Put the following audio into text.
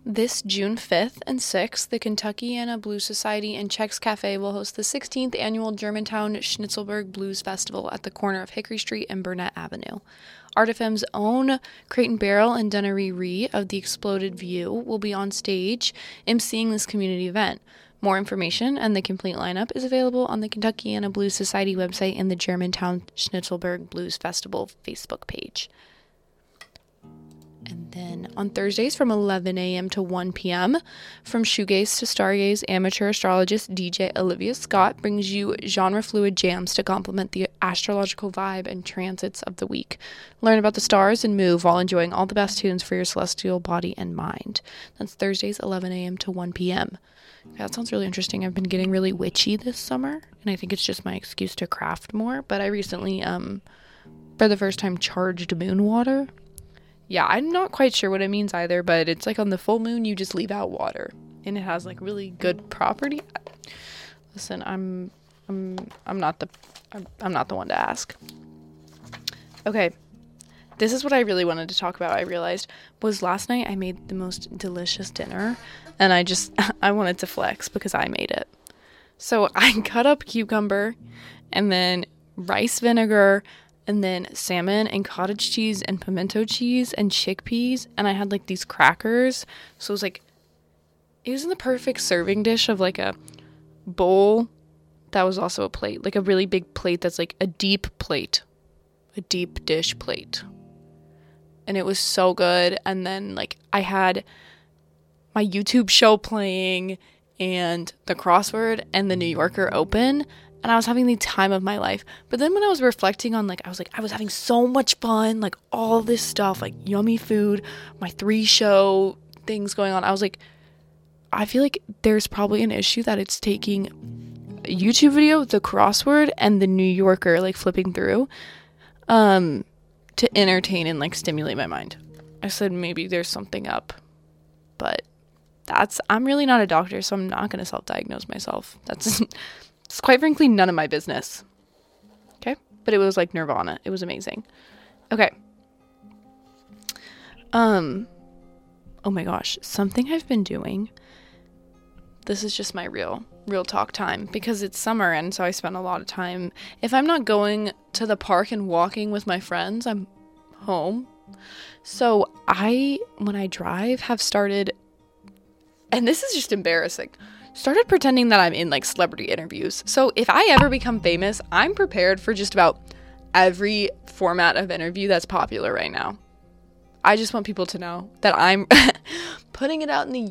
This June 5th and 6th, the Kentuckiana Blues Society and Chex Cafe will host the 16th annual Germantown Schnitzelberg Blues Festival at the corner of Hickory Street and Burnett Avenue. Art FM's own Crate and Barrel and Dunnery Ree of The Exploded View will be on stage emceeing this community event. More information and the complete lineup is available on the Kentuckiana Blues Society website and the Germantown Schnitzelberg Blues Festival Facebook page. And then on Thursdays from 11 a.m. to 1 p.m., from shoegaze to stargaze, amateur astrologist DJ Olivia Scott brings you genre-fluid jams to complement the astrological vibe and transits of the week. Learn about the stars and move while enjoying all the best tunes for your celestial body and mind. That's Thursdays, 11 a.m. to 1 p.m. That sounds really interesting. I've been getting really witchy this summer, and I think it's just my excuse to craft more, but I recently, for the first time, charged moon water. Yeah, I'm not quite sure what it means either, but it's like on the full moon, you just leave out water, and it has like really good property. Listen, I'm not the one to ask. Okay, this is what I really wanted to talk about. I realized was last night I made the most delicious dinner, and I wanted to flex because I made it. So I cut up cucumber, and then rice vinegar, and then salmon and cottage cheese and pimento cheese and chickpeas. And I had like these crackers. So it was in the perfect serving dish of like a bowl that was also a plate. Like a really big plate that's like a deep plate. A deep dish plate. And it was so good. And then like I had my YouTube show playing and the crossword and the New Yorker open. And I was having the time of my life. But then when I was reflecting on, I was having so much fun, like, all this stuff, like, yummy food, my 3 show things going on. I was like, I feel like there's probably an issue that it's taking a YouTube video, the crossword, and the New Yorker, like, flipping through, to entertain and, like, stimulate my mind. I said, maybe there's something up. But I'm really not a doctor, so I'm not going to self-diagnose myself. It's quite frankly none of my business. Okay? But it was like Nirvana. It was amazing. Okay. Oh my gosh. Something I've been doing. This is just my real talk time because it's summer and so I spend a lot of time. If I'm not going to the park and walking with my friends, I'm home. So when I drive, have started, and this is just embarrassing, started pretending that I'm in like celebrity interviews. So if I ever become famous, I'm prepared for just about every format of interview that's popular right now. I just want people to know that I'm putting it out in the